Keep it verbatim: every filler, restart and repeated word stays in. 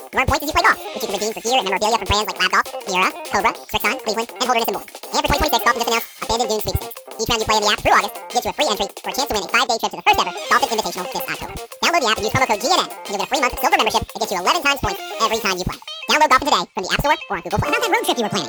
You earn points as you play golf, which you can redeem for gear and memorabilia from brands like Lab Golf, Sierra, Cobra, Srixon, Cleveland, and Holderness and more. And for twenty twenty-six, Golf just announced Abandoned Dunes Sweepstakes. Each round you play in the app through August gives you a free entry for a chance to win a five-day trip to the first ever Dolphin Invitational this October. Download the app and use promo code G N N, and you'll get a free month silver membership that gets you eleven times points every time you play. Download Dolphin today from the App Store or on Google Play. How about that road trip you were planning?